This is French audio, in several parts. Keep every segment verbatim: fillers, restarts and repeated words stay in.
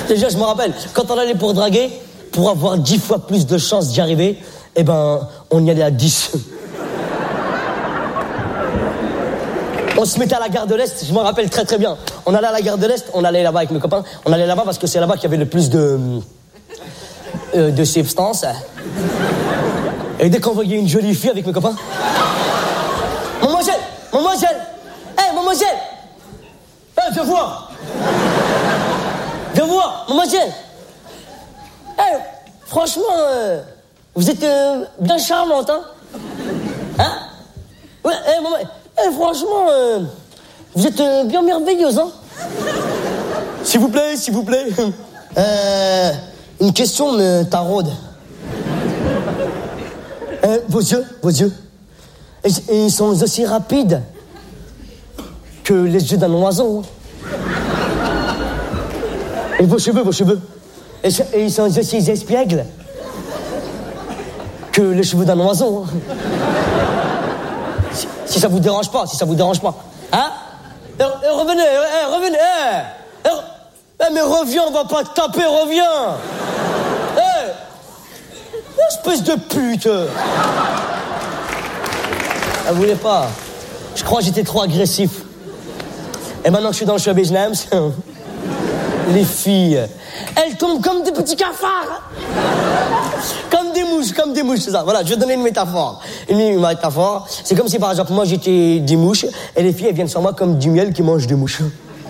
Déjà, je me rappelle, quand on allait pour draguer, pour avoir dix fois plus de chances d'y arriver, eh ben, on y allait à dix. On se mettait à la gare de l'Est, je me rappelle très très bien. On allait à la gare de l'Est, on allait là-bas avec mes copains. On allait là-bas parce que c'est là-bas qu'il y avait le plus de... Euh, de substances. Et dès qu'on voyait une jolie fille avec mes copains... Mademoiselle, mademoiselle, hé, hey, mademoiselle, hé, hey, viens voir. Viens voir, mademoiselle. Hé, hey, franchement, euh, vous êtes euh, bien charmante, hein. Hein? Ouais, hé, hey, maman, hey, franchement, euh, vous êtes euh, bien merveilleuse, hein. S'il vous plaît, s'il vous plaît. Euh, une question me taraude. Euh, vos yeux, vos yeux. Et, et ils sont aussi rapides que les yeux d'un oiseau. Et vos cheveux, vos cheveux. Et, et ils sont aussi espiègles que les cheveux d'un oiseau. Si, si ça vous dérange pas, si ça vous dérange pas. Hein? Et, et revenez, et, revenez. Et, et, et, mais reviens, on va pas te taper, reviens. Eh, espèce de pute. Elle voulait pas. Je crois que j'étais trop agressif. Et maintenant que je suis dans le show business, les filles, elles tombent comme des petits cafards. Comme des mouches, comme des mouches, c'est ça. Voilà, je vais donner une métaphore. Une métaphore, c'est comme si par exemple moi j'étais des mouches et les filles elles viennent sur moi comme du miel qui mange des mouches.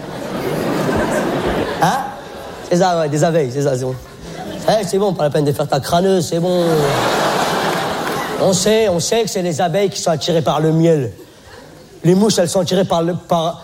Hein? C'est ça, ouais, des abeilles, c'est ça, c'est bon. Eh, c'est bon, pas la peine de faire ta crâneuse, c'est bon. On sait, on sait que c'est les abeilles qui sont attirées par le miel. Les mouches, elles sont attirées par le... par...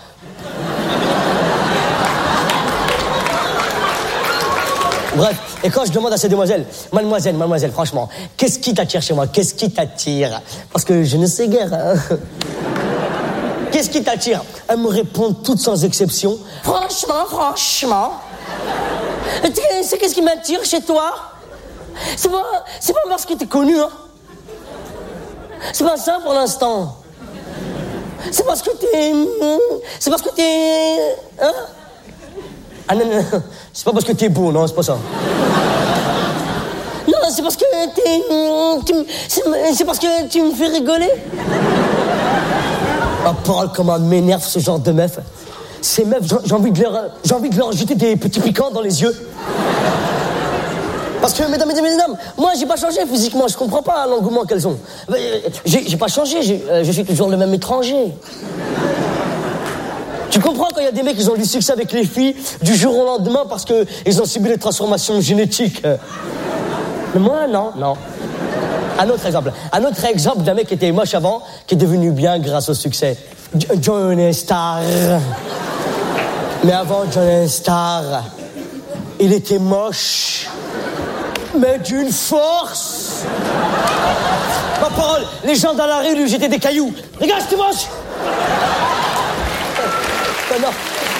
Bref, et quand je demande à ces demoiselles, mademoiselle, mademoiselle, franchement, qu'est-ce qui t'attire chez moi? Qu'est-ce qui t'attire? Parce que je ne sais guère. Hein. Qu'est-ce qui t'attire? Elles me répondent toutes sans exception. Franchement, franchement. C'est qu'est-ce qui m'attire chez toi? C'est pas, c'est pas parce que t'es connu, hein. C'est pas ça pour l'instant. C'est parce que t'es... C'est parce que t'es... Hein? Ah non, non, non. C'est pas parce que t'es beau, non, c'est pas ça. Non, c'est parce que t'es... C'est, c'est parce que tu me fais rigoler. Ah, parle comment m'énerve ce genre de meuf. Ces meufs, j'ai envie de leur... J'ai envie de leur jeter des petits piquants dans les yeux. Parce que, mesdames, mesdames, mesdames, moi, j'ai pas changé physiquement, je comprends pas l'engouement qu'elles ont. J'ai, j'ai pas changé, j'ai, euh, je suis toujours le même étranger. Tu comprends quand il y a des mecs qui ont du succès avec les filles du jour au lendemain parce qu'ils ont subi des transformations génétiques. Mais moi, non, non. Un autre exemple. Un autre exemple d'un mec qui était moche avant, qui est devenu bien grâce au succès. Johnny Starr. Mais avant Johnny Starr, il était moche. Mais d'une force. Ma parole, les gens dans la rue lui jetaient des cailloux. Regarde, c'est moche. Maintenant.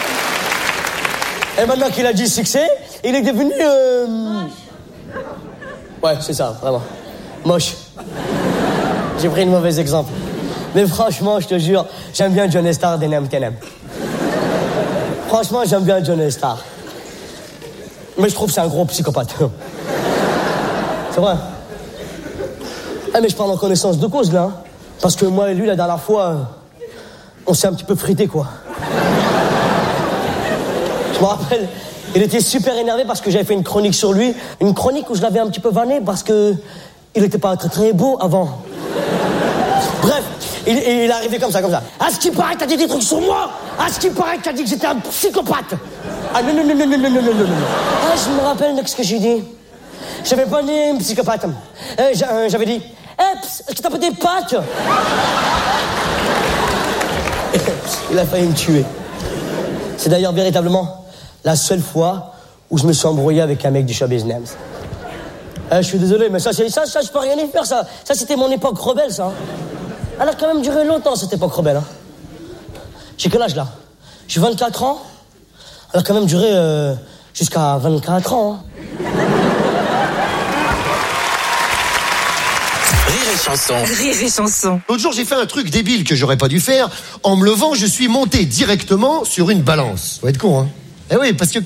Et maintenant qu'il a du succès, il est devenu... Euh... Moche. Ouais, c'est ça, vraiment. Moche. J'ai pris un mauvais exemple. Mais franchement, je te jure, j'aime bien Johnny Starr d'Enem Tenem. Franchement, j'aime bien Johnny Starr. Mais je trouve que c'est un gros psychopathe. C'est vrai. Ah, mais je parle en connaissance de cause, là. Parce que moi et lui, la dernière fois, on s'est un petit peu frité, quoi. Je me rappelle, il était super énervé parce que j'avais fait une chronique sur lui. Une chronique où je l'avais un petit peu vanné parce que il était pas très très beau avant. Bref, il, il est arrivé comme ça, comme ça. À ce qui paraît, t'as dit des trucs sur moi. À ce qui paraît, t'as dit que j'étais un psychopathe. Ah non, non, non, non, non, non, non, non, non. Ah, je me rappelle de ce que j'ai dit. J'avais pas dit un psychopathe. Euh, j'avais dit, hey, est-ce que t'as pas des pattes? Il a failli me tuer. C'est d'ailleurs véritablement la seule fois où je me suis embrouillé avec un mec du show business. Euh, je suis désolé, mais ça, c'est, ça, ça, je peux rien y faire, ça. Ça, c'était mon époque rebelle, ça. Elle a quand même duré longtemps, cette époque rebelle. Hein. J'ai quel âge, là? J'ai vingt-quatre ans. Elle a quand même duré euh, jusqu'à vingt-quatre ans. Hein. Rire et chanson. Rire et chanson. L'autre jour, j'ai fait un truc débile que j'aurais pas dû faire. En me levant, je suis monté directement sur une balance. Faut être con, hein. Eh oui, parce que